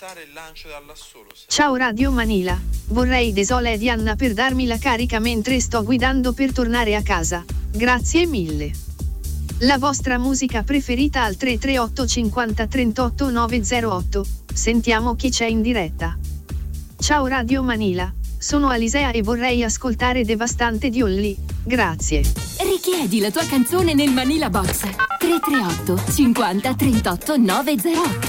Ciao Radio Manila, vorrei Desole di Anna per darmi la carica mentre sto guidando per tornare a casa. Grazie mille. La vostra musica preferita al 338 50 38 908. Sentiamo chi c'è in diretta. Ciao Radio Manila, sono Alisea e vorrei ascoltare Devastante di Olli. Grazie. Richiedi la tua canzone nel Manila Box 338 50 38 908.